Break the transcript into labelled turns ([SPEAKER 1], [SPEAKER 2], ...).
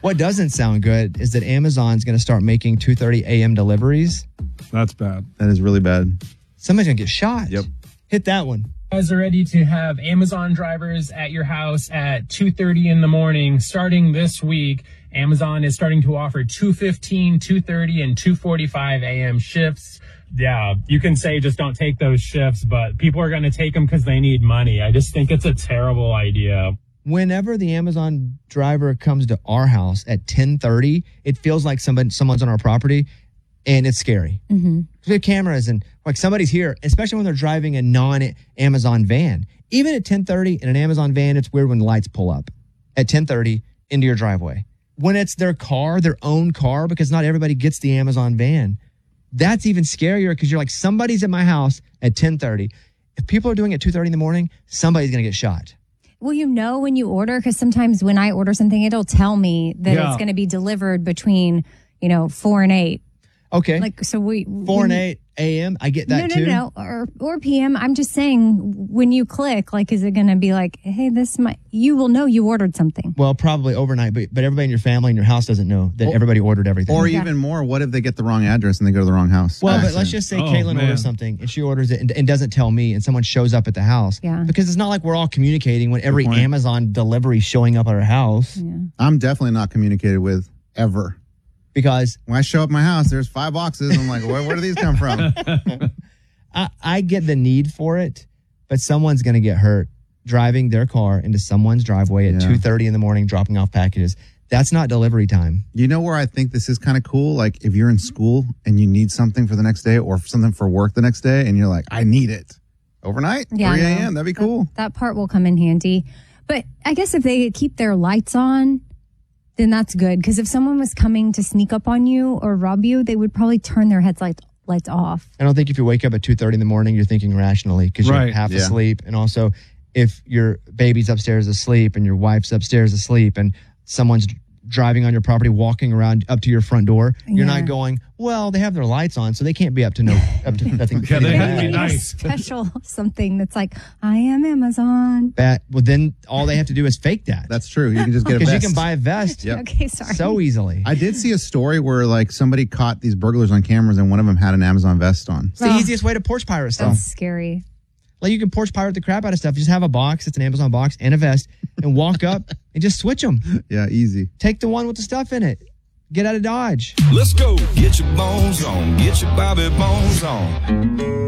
[SPEAKER 1] What doesn't sound good is that Amazon's going to start making 2:30 a.m. deliveries.
[SPEAKER 2] That's bad.
[SPEAKER 3] That is really bad.
[SPEAKER 1] Somebody's going to get shot.
[SPEAKER 3] Yep.
[SPEAKER 1] Hit that one.
[SPEAKER 4] You guys are ready to have Amazon drivers at your house at 2:30 in the morning. Starting this week, Amazon is starting to offer 2:15, 2:30, and 2:45 a.m. shifts. Yeah, you can say just don't take those shifts, but people are going to take them because they need money. I just think it's a terrible idea.
[SPEAKER 1] Whenever the Amazon driver comes to our house at 10:30, it feels like someone's on our property, and it's scary. Mm-hmm. We have cameras and like somebody's here, especially when they're driving a non-Amazon van. Even at 10:30 in an Amazon van, it's weird when the lights pull up at 10:30 into your driveway. When it's their car, their own car, because not everybody gets the Amazon van, that's even scarier because you're like, somebody's at my house at 10:30. If people are doing it at 2:30 in the morning, somebody's going to get shot.
[SPEAKER 5] Will you know when you order? Because sometimes when I order something, it'll tell me that it's going to be delivered between, 4 and 8.
[SPEAKER 1] Okay.
[SPEAKER 5] Like, so
[SPEAKER 1] 4 and 8 a.m. I get that too.
[SPEAKER 5] No. Or p.m. I'm just saying, when you click, like, is it going to be like, hey, you will know you ordered something.
[SPEAKER 1] Well, probably overnight, but everybody in your family and your house doesn't know that everybody ordered everything.
[SPEAKER 3] Or even more, what if they get the wrong address and they go to the wrong house?
[SPEAKER 1] Well, but let's just say Caitlin orders something and she orders it and doesn't tell me, and someone shows up at the house.
[SPEAKER 5] Yeah.
[SPEAKER 1] Because it's not like we're all communicating when every Amazon delivery showing up at our house.
[SPEAKER 5] Yeah.
[SPEAKER 3] I'm definitely not communicated with ever.
[SPEAKER 1] Because
[SPEAKER 3] when I show up at my house, there's 5 boxes. I'm like, where do these come from?
[SPEAKER 1] I get the need for it, but someone's going to get hurt driving their car into someone's driveway at 2:30 in the morning, dropping off packages. That's not delivery time.
[SPEAKER 3] You know where I think this is kind of cool? Like if you're in school and you need something for the next day or something for work the next day and you're like, I need it overnight, 3 a.m. That'd be cool.
[SPEAKER 5] That part will come in handy. But I guess if they keep their lights on, then that's good. Because if someone was coming to sneak up on you or rob you, they would probably turn their lights off.
[SPEAKER 1] I don't think if you wake up at 2:30 in the morning, you're thinking rationally because you're half asleep. And also, if your baby's upstairs asleep and your wife's upstairs asleep and someone's driving on your property, walking around up to your front door, you're not going, well, they have their lights on, so they can't be up to nothing.
[SPEAKER 2] Yeah, they have to be nice.
[SPEAKER 5] Special something that's like, I am Amazon.
[SPEAKER 1] Well, then all they have to do is fake that.
[SPEAKER 3] That's true. You can just get a vest.
[SPEAKER 1] Because you can buy a vest.
[SPEAKER 5] Okay, sorry.
[SPEAKER 1] So easily.
[SPEAKER 3] I did see a story where like somebody caught these burglars on cameras and one of them had an Amazon vest on.
[SPEAKER 1] It's the easiest way to porch pirate stuff.
[SPEAKER 5] That's scary.
[SPEAKER 1] Like you can porch pirate the crap out of stuff. You just have a box, it's an Amazon box and a vest, and walk up and just switch them.
[SPEAKER 3] Yeah, easy.
[SPEAKER 1] Take the one with the stuff in it. Get out of Dodge.
[SPEAKER 6] Let's go. Get your bones on. Get your Bobby bones on.